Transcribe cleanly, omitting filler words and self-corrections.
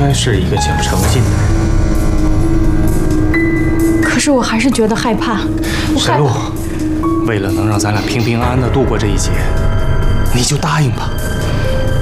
该是一个讲诚信的人。 可是我还是觉得害怕。 沈露，为了能让咱俩平平安安的度过这一劫，你就答应吧。